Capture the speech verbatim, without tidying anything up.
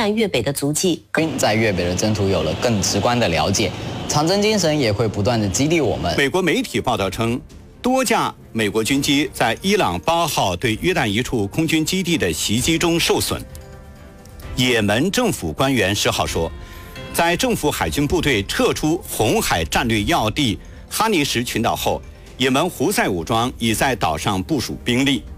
占越北的足迹。 在越北的征途有了更直观的了解，长征精神也会不断的激励我们。 美国媒体报道称，多架美国军机在伊朗八号对约旦一处空军基地的袭击中受损。也门政府官员十号说，在政府海军部队撤出红海战略要地哈尼什群岛后，也门胡塞武装已在岛上部署兵力。